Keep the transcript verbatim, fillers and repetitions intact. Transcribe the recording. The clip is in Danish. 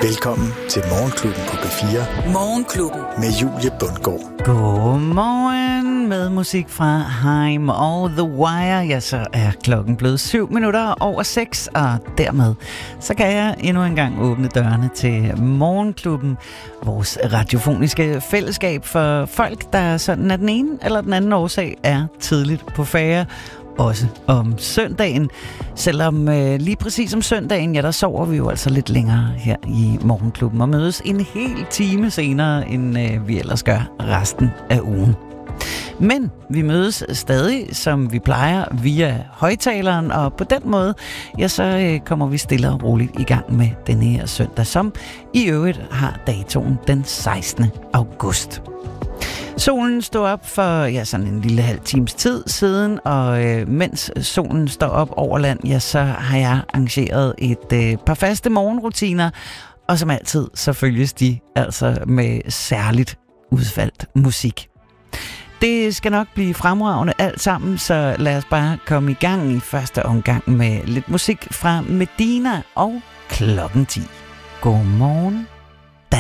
Velkommen til Morgenklubben på P fire. Morgenklubben med Julie Bundgaard. Godmorgen med musik fra Haim og The Wire. Ja, så er klokken blevet syv minutter over seks, og dermed så kan jeg endnu en gang åbne dørene til Morgenklubben, vores radiofoniske fællesskab for folk, der sådan af den ene eller den anden årsag er tidligt på færre. Også om søndagen. Selvom øh, lige præcis om søndagen, ja, der sover vi jo altså lidt længere her i Morgenklubben og mødes en hel time senere, end øh, vi ellers gør resten af ugen. Men vi mødes stadig, som vi plejer, via højtaleren, og på den måde, ja, så øh, kommer vi stille og roligt i gang med denne her søndag, som i øvrigt har datoen den sekstende august. Solen stod op for ja, sådan en lille halv times tid siden, og øh, mens solen står op over land, ja, så har jeg arrangeret et øh, par faste morgenrutiner, og som altid, så følges de altså med særligt udvalgt musik. Det skal nok blive fremragende alt sammen, så lad os bare komme i gang i første omgang med lidt musik fra Medina og klokken ti. Godmorgen.